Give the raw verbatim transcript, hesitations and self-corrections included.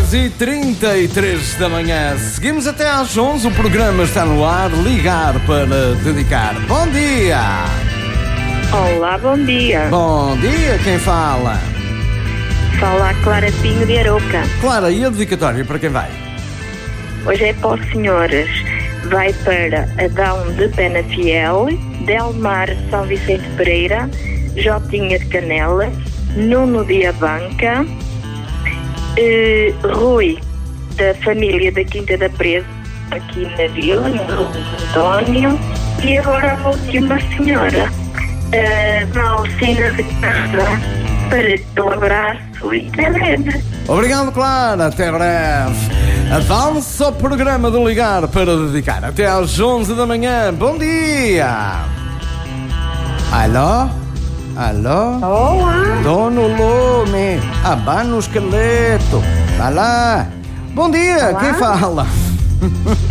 dez e trinta e três da manhã. Seguimos até às onze. O programa está no ar. Ligar para dedicar. Bom dia! Olá, bom dia. Bom dia, quem fala? Fala a Clara Pinho de Aroca. Clara, e a dedicatória para quem vai? Hoje é para os senhores. Vai para Adão de Penafiel, Delmar São Vicente Pereira, Jotinha de Canelas, Nuno de Abanca, eh, Rui da família da Quinta da Presa, aqui na Vila, no António, e agora a última senhora, a Malcina de Casa, para um abraço e até breve. Obrigado, Clara. Até breve. Avance ao programa do Ligar para dedicar. Até às onze da manhã. Bom dia. Alô? Alô? Olá. Dono Lume. Abana o esqueleto. Vai lá. Bom dia. Olá. Quem fala?